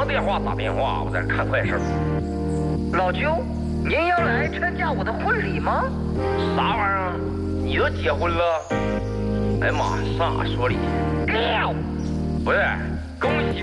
打电话，我在这看快事。 老舅，您要来参加我的婚礼吗？ 啥玩意儿？你都结婚了？哎呀妈，啥说理？不是，恭喜